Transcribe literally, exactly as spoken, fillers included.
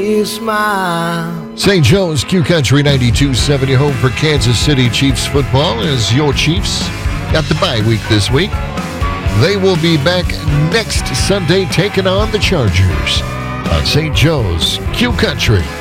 Smile. Saint Joe's Q Country ninety-two point seven, your home for Kansas City Chiefs football, as your Chiefs got the bye week this week. They will be back next Sunday taking on the Chargers on Saint Joe's Q Country.